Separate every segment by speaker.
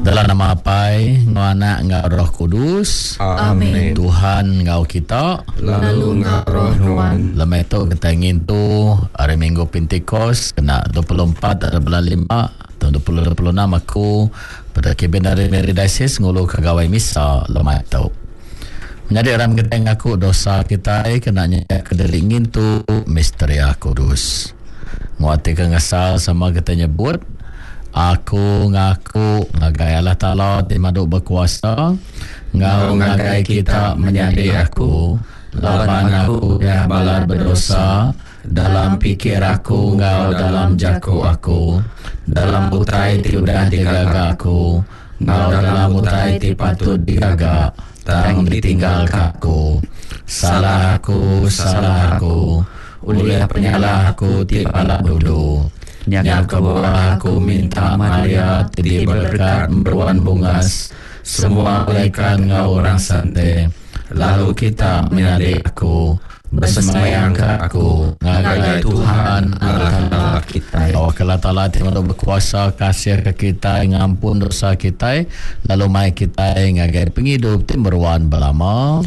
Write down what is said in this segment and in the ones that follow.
Speaker 1: Dalam nama Apai, Ngau Anak, Ngau Roh Kudus.
Speaker 2: Amin.
Speaker 1: Tuhan Ngau kita,
Speaker 2: lalu Ngau Roh Nuan.
Speaker 1: Lama itu kita ingin tu hari Minggu Pentecost kena 24 ada bulan 5 tahun 2026 aku pada Kebin dari Mary Diocese ngulu kagawai misa lama itu. Menjadi orang kita ngaku dosa kita kena nyak kedelingin tu misteri kudus. Nguati kengasal sama kita nyebut aku ngaku ngagai Allah Ta'ala di madu berkuasa ngau ngagai kita menjadi aku lawan aku ya balar berdosa dalam pikir aku ngau dalam jaku aku dalam utai tiudah digaga aku ngau dalam utai ti patut digaga tang ditinggal kaku salah aku uliah penyalah aku ti pala dudu nyak kebawah aku minta Maria di berkat beruan bungas semua malaikat ngau orang santai lalu kita menadi aku bersemayang ke aku ngagai Tuhan Allah kita bahwa Allah Ta'ala yang berkuasa kasih ke kita ngampun dosa kita lalu mai kita ngagai penghidup timberuan belama.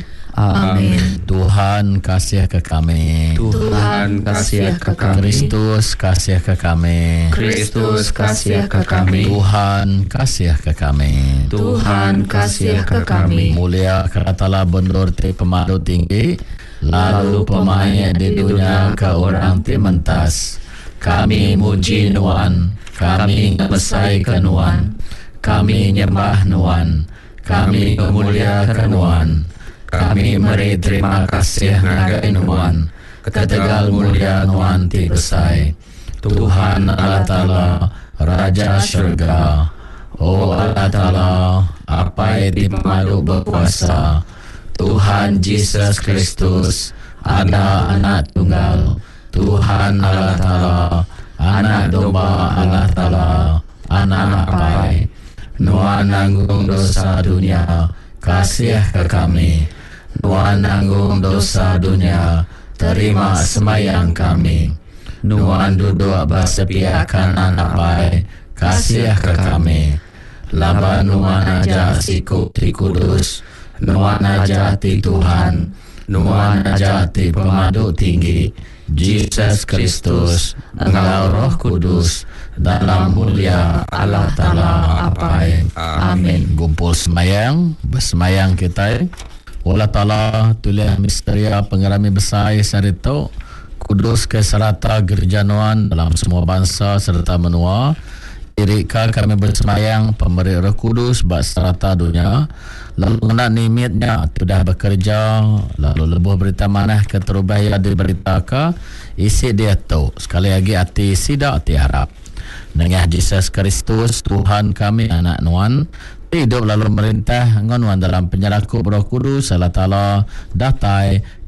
Speaker 1: Amin. Tuhan kasih ke kami.
Speaker 2: Tuhan kasih ke kami.
Speaker 1: Kristus kasih ke kami.
Speaker 2: Kristus kasih ke kami.
Speaker 1: Tuhan kasih ke kami.
Speaker 2: Tuhan kasih ke kami.
Speaker 1: Mulia keratalah bendur ti pemadu tinggi, lalu pemain di dunia ke orang ti mentas. Kami muji Nuan, kami ngemesai ke Nuan, kami nyembah Nuan, kami memuliakan Nuan. Kami beri terima kasih ngagai Nuan, ketegal mulia Nuan ti besai. Tuhan Allah Ta'ala, Raja Syurga. Oh Allah Ta'ala, apa di pemadu berkuasa. Tuhan Yesus Kristus, ada anak tunggal. Tuhan Allah Ta'ala, anak domba Allah Ta'ala, anak Apai. Nuan nanggung dosa dunia, kasih ke kami. Nuan nanggung dosa dunia, terima semayang kami. Nuan duduk bersedia kanan Apai, kasih ke kami. Laba Nuan aja sikut ti kudus, Nuan aja ti Tuhan, Nuan aja ti pemadu tinggi, Yesus Kristus, Engkau Roh Kudus, dalam mulia Allah Ta'ala Apai. Amin. Gumpul semayang, bersemayang kita. Allah Ta'ala tulis misteri pengerami besar sarito kudus ke serata gereja Nuan dalam semua bangsa serta menua. Irika kami bersemayang pemberi Roh Kudus bak serata dunia. Lalu nak nimitnya sudah bekerja, lalu lebuh berita manah keterubah yang diberitakan isi dia tu sekali lagi hati sidak hati harap dengan Yesus Kristus Tuhan kami anak Nuan hidup lalu merintah ngonwan dalam penyerakup Roh Kudus Allah Ta'ala datai